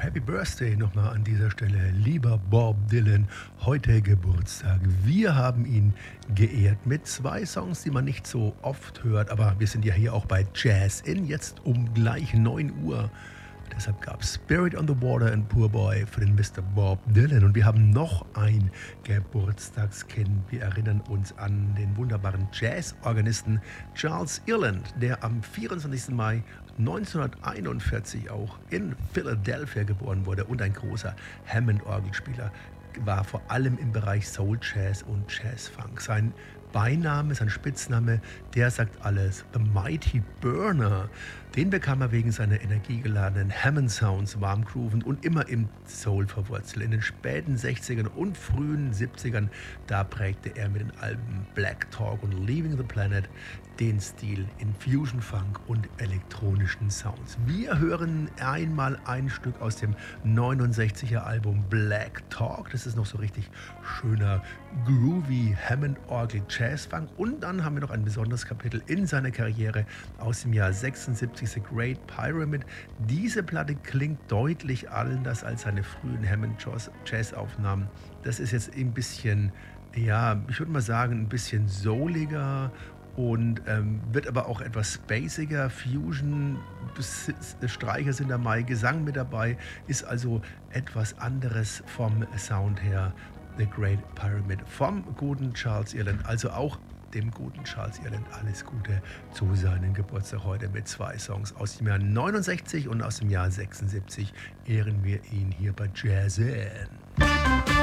Happy Birthday nochmal an dieser Stelle, lieber Bob Dylan, heute Geburtstag. Wir haben ihn geehrt mit zwei Songs, die man nicht so oft hört, aber wir sind ja hier auch bei Jazz In, jetzt um gleich 9 Uhr. Deshalb gab es Spirit on the Water and Poor Boy für den Mr. Bob Dylan. Und wir haben noch ein Geburtstagskind. Wir erinnern uns an den wunderbaren Jazzorganisten Charles Ireland, der am 24. Mai 1941 auch in Philadelphia geboren wurde und ein großer Hammond-Orgelspieler war, vor allem im Bereich Soul Jazz und Jazz Funk. Sein Beiname, sein Spitzname, der sagt alles, The Mighty Burner. Den bekam er wegen seiner energiegeladenen Hammond-Sounds warmgroovend und immer im Soul verwurzelt. In den späten 60ern und frühen 70ern, da prägte er mit den Alben Black Talk und Leaving the Planet den Stil in Fusion Funk und elektronischen Sounds. Wir hören einmal ein Stück aus dem 69er Album Black Talk. Das ist noch so richtig schöner, groovy Hammond-Orgel Jazz Funk. Und dann haben wir noch ein besonderes Kapitel in seiner Karriere aus dem Jahr 76, The Great Pyramid. Diese Platte klingt deutlich anders als seine frühen Hammond-Jazz-Aufnahmen. Das ist jetzt ein bisschen, ja, ich würde mal sagen, ein bisschen souliger und wird aber auch etwas spaciger. Fusion, Streicher sind dabei, Gesang mit dabei, ist also etwas anderes vom Sound her. The Great Pyramid vom guten Charles Ireland, also auch dem guten Charles Ireland alles Gute zu seinem Geburtstag heute mit zwei Songs aus dem Jahr 69 und aus dem Jahr 76 ehren wir ihn hier bei Jazz In.